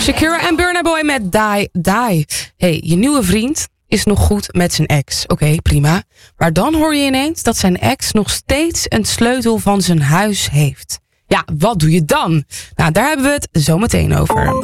Shakira en Burna Boy met Die Die. Hey, je nieuwe vriend is nog goed met zijn ex. Oké, prima. Maar dan hoor je ineens dat zijn ex nog steeds een sleutel van zijn huis heeft. Ja, wat doe je dan? Nou, daar hebben we het zo meteen over.